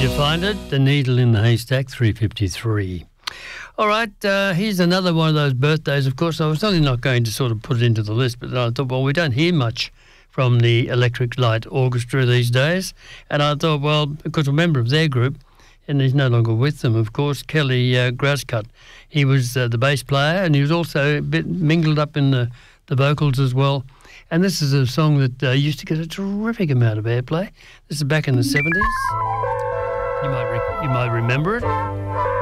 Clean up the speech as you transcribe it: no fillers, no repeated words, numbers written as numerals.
you find it? The Needle in the Haystack, 3:53. All right, here's another one of those birthdays. Of course, I was certainly not going to sort of put it into the list, but I thought, well, we don't hear much from the Electric Light Orchestra these days. And I thought, well, because a member of their group, and he's no longer with them, of course, Kelly Grousecut. He was the bass player, and he was also a bit mingled up in the vocals as well. And this is a song that used to get a terrific amount of airplay. This is back in the 70s. You might remember it.